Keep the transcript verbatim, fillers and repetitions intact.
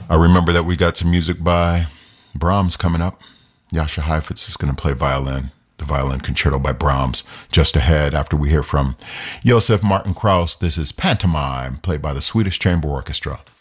I remember that we got some music by Brahms coming up. Jascha Heifetz is going to play violin, the violin concerto by Brahms, just ahead after we hear from Josef Martin Krauss. This is Pantomime, played by the Swedish Chamber Orchestra.